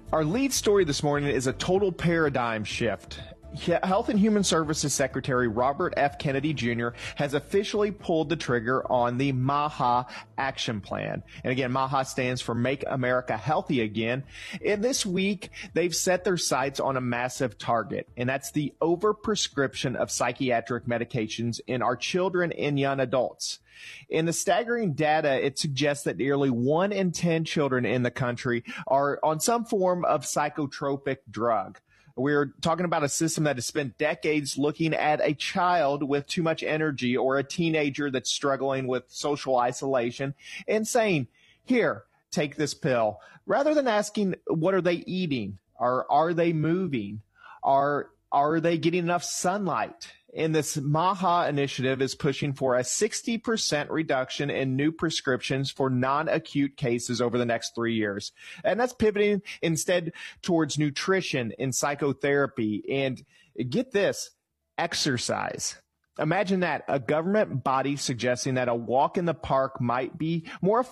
Our lead story this morning is a total paradigm shift. Health and Human Services Secretary Robert F. Kennedy Jr. has officially pulled the trigger on the MAHA action plan. And again, MAHA stands for Make America Healthy Again. And this week, they've set their sights on a massive target, and that's the overprescription of psychiatric medications in our children and young adults. In the staggering data, it suggests that nearly 1 in 10 children in the country are on some form of psychotropic drug. We're talking about a system that has spent decades looking at a child with too much energy or a teenager that's struggling with social isolation and saying, here, take this pill, rather than asking, what are they eating? Are they moving? Are they getting enough sunlight? And this MAHA initiative is pushing for a 60% reduction in new prescriptions for non-acute cases over the next 3 years. And that's pivoting instead towards nutrition and psychotherapy. And get this, exercise. Imagine that, a government body suggesting that a walk in the park might be more